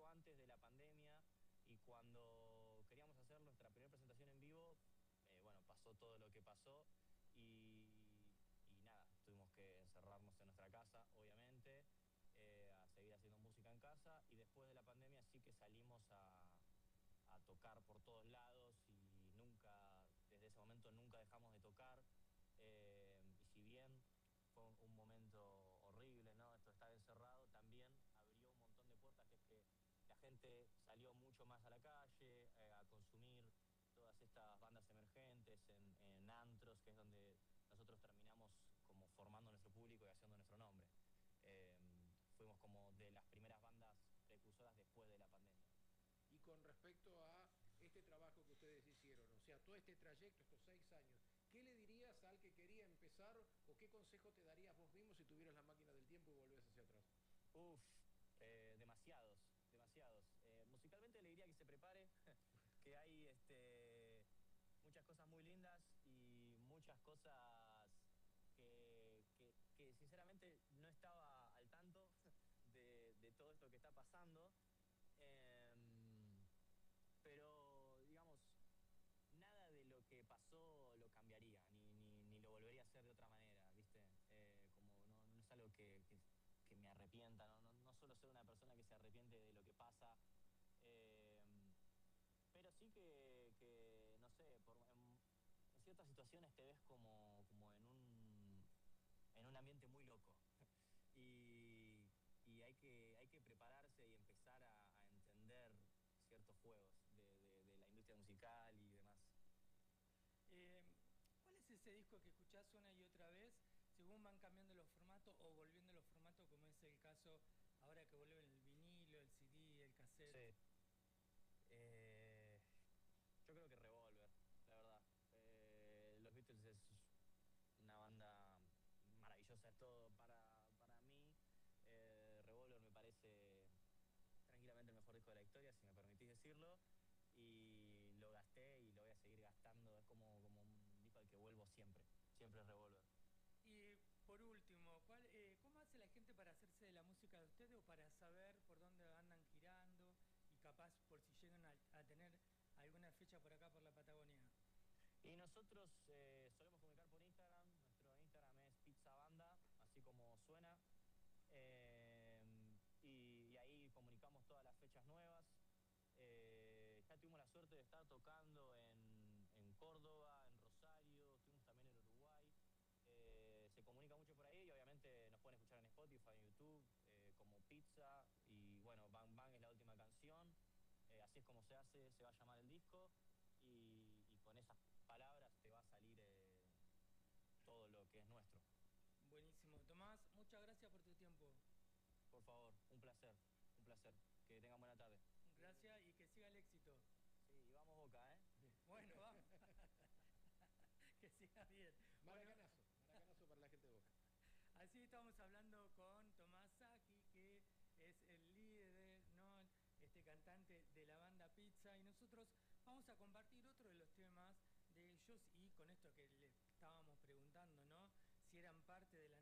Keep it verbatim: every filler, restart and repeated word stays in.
justo antes de la pandemia, y cuando queríamos hacer nuestra primera presentación en vivo, eh, bueno, pasó todo lo que pasó y, y nada, tuvimos que encerrarnos en nuestra casa, obviamente, eh, a seguir haciendo música en casa, y después de la pandemia sí que salimos a, a tocar por todos lados y nunca, desde ese momento nunca dejamos de tocar. Eh, y si bien fue un, un momento horrible, ¿no? Esto de estar encerrado también abrió un montón de puertas, que es que la gente salió mucho más a la calle, eh, a consumir todas estas bandas emergentes en, en antros, que es donde nosotros terminamos como formando nuestro público y haciendo nuestro nombre. Eh, fuimos como de las primeras bandas precursoras después de la pandemia. Y con respecto a este trabajo que ustedes hicieron, o sea, todo este trayecto, estos seis años, ¿qué le dirías al que quería empezar o qué consejo te darías vos mismo si tuvieras la máquina del tiempo y volvés hacia atrás? Uf, eh, demasiados, demasiados. Eh, musicalmente le diría que se prepare, que hay este, muchas cosas muy lindas y muchas cosas que, que, que sinceramente no estaba al tanto de, de todo esto que está pasando. Eh, pero, digamos, nada de lo que pasó lo cambiaría, ni, ni, ni lo volvería a hacer de otra manera, ¿viste? Eh, como no, no es algo que, que, que me arrepienta, ¿no? No, no suelo ser una persona que se arrepiente de lo que pasa, eh, pero sí que, que no sé, por, en, en ciertas situaciones te ves como, como en, un, en un ambiente muy loco. y, y hay que, hay que prepararse y empezar a, a entender ciertos juegos de, de, de la industria musical y demás. Eh, ¿Cuál es ese disco que escuchás una y otra vez según van cambiando los formatos o volviendo los formatos, como es el caso ahora que vuelven el vinilo, el C D, el cassette? Sí. Eh, yo creo que Revolver, la verdad. Eh, los Beatles es una banda maravillosa, es todo para, para mí. Eh, Revolver me parece tranquilamente el mejor disco de la historia, si me permitís decirlo. Y lo gasté y lo voy a seguir gastando. Es como, como un disco al que vuelvo siempre. Siempre es Revolver. Y por último, ¿cuál, eh, ¿cómo hace la gente para hacerse de la música de ustedes o para saber por dónde andan girando y capaz por si llegan a, a tener alguna fecha por acá por la Patagonia? Y nosotros eh, solemos comunicar por Instagram. Nuestro Instagram es Pizza Banda, así como suena. Eh, y, y ahí comunicamos todas las fechas nuevas. Eh, ya tuvimos la suerte de estar tocando en, en Córdoba, en Rosario, estuvimos también en Uruguay. Eh, se comunica mucho por ahí y obviamente nos pueden escuchar en Spotify, en YouTube, eh, como Pizza. Y bueno, Bang Bang es la última canción. Eh, así es como se hace, se va a llamar el disco. Y, y con esas palabras te va a salir eh, todo lo que es nuestro. Buenísimo. Tomás, muchas gracias por tu tiempo. Por favor, un placer, un placer. Que tengan buena tarde. Gracias y que siga el éxito. Sí, y vamos Boca, ¿eh? Bueno, vamos. Que siga bien. Maracanazo, bueno, maracanazo para la gente de Boca. Así estamos hablando con Tomás Saki, que es el líder, ¿no? Este cantante de la banda Pizza, y nosotros vamos a compartir otro de los temas de ellos y con esto que le estábamos preguntando, ¿no? Si eran parte de la